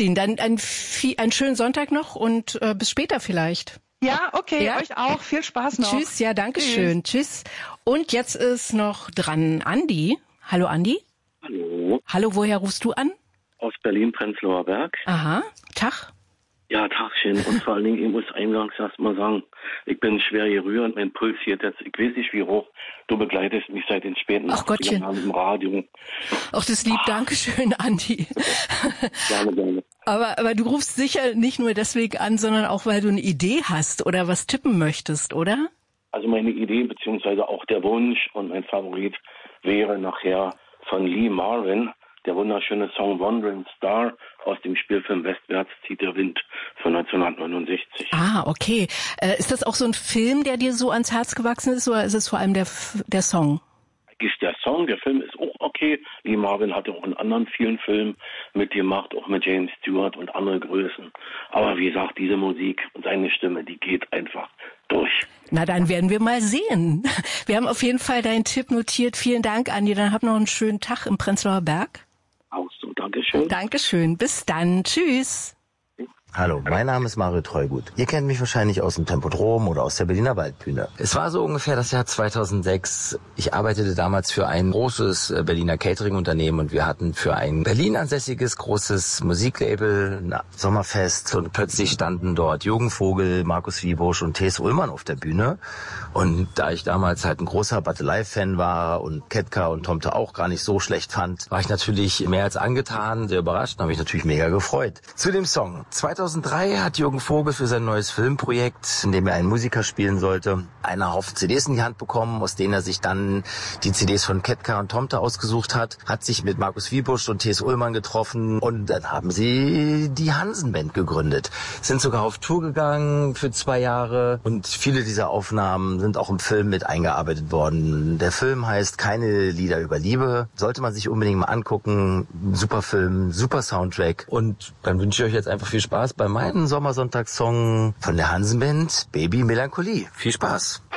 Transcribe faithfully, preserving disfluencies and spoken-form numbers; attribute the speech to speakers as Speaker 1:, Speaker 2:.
Speaker 1: Kerstin, dann ein, einen schönen Sonntag noch und äh, bis später vielleicht.
Speaker 2: Ja, okay, ja? Euch auch. Viel Spaß noch.
Speaker 1: Tschüss, ja, danke schön. Tschüss. Und jetzt ist noch dran Andi. Hallo Andi.
Speaker 3: Hallo.
Speaker 1: Hallo, woher rufst du an?
Speaker 3: Aus Berlin-Prenzlauer Berg.
Speaker 1: Aha, Tag.
Speaker 3: Ja, Tagchen. Und vor allen Dingen, ich muss eingangs erst mal sagen, ich bin schwer gerührt, mein Puls hier jetzt, ich weiß nicht wie hoch, du begleitest mich seit den späten
Speaker 1: achtziger
Speaker 3: Jahren im Radio.
Speaker 1: Ach, das lieb, danke schön, Andi.
Speaker 3: Gerne, gerne.
Speaker 1: Aber, aber du rufst sicher nicht nur deswegen an, sondern auch, weil du eine Idee hast oder was tippen möchtest, oder?
Speaker 3: Also meine Idee, beziehungsweise auch der Wunsch und mein Favorit wäre nachher von Lee Marvin, der wunderschöne Song Wandering Star aus dem Spielfilm Westwärts zieht der Wind von neunzehnhundertneunundsechzig.
Speaker 1: Ah, okay. Äh, ist das auch so ein Film, der dir so ans Herz gewachsen ist, oder ist es vor allem der, der Song?
Speaker 3: Eigentlich der Song, der Film ist auch okay. Lee Marvin hat auch in anderen vielen Filmen mitgemacht, auch mit James Stewart und andere Größen. Aber wie gesagt, diese Musik und seine Stimme, die geht einfach durch.
Speaker 1: Na, dann werden wir mal sehen. Wir haben auf jeden Fall deinen Tipp notiert. Vielen Dank, Andi. Dann hab noch einen schönen Tag im Prenzlauer Berg.
Speaker 3: Auch so, Dankeschön.
Speaker 1: Dankeschön. Bis dann. Tschüss.
Speaker 4: Hallo, mein Name ist Mario Treugut. Ihr kennt mich wahrscheinlich aus dem Tempodrom oder aus der Berliner Waldbühne. Es war so ungefähr das Jahr zweitausendsechs. Ich arbeitete damals für ein großes Berliner Catering-Unternehmen und wir hatten für ein Berlin ansässiges großes Musiklabel ein Sommerfest und plötzlich standen dort Jürgen Vogel, Markus Wiebusch und T S. Ullmann auf der Bühne. Und da ich damals halt ein großer Battle-Live-Fan war und Ketka und Tomte auch gar nicht so schlecht fand, war ich natürlich mehr als angetan, sehr überrascht und habe mich natürlich mega gefreut. Zu dem Song. zweitausenddrei hat Jürgen Vogel für sein neues Filmprojekt, in dem er einen Musiker spielen sollte, einen Haufen C Ds in die Hand bekommen, aus denen er sich dann die C Ds von Ketka und Tomte ausgesucht hat, hat sich mit Markus Wiebusch und T S. Ullmann getroffen und dann haben sie die Hansen-Band gegründet. Sind sogar auf Tour gegangen für zwei Jahre und viele dieser Aufnahmen sind auch im Film mit eingearbeitet worden. Der Film heißt Keine Lieder über Liebe. Sollte man sich unbedingt mal angucken. Super Film, super Soundtrack. Und dann wünsche ich euch jetzt einfach viel Spaß bei meinem Sommersonntagssong von der Hansen-Band, Baby Melancholie. Viel Spaß.